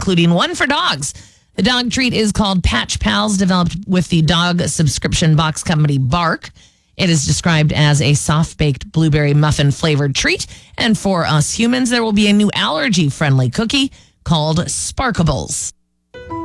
including one for dogs. The dog treat is called Patch Pals, developed with the dog subscription box company Bark. It is described as a soft-baked blueberry muffin flavored treat. And for us humans, there will be a new allergy-friendly cookie called Sparkables.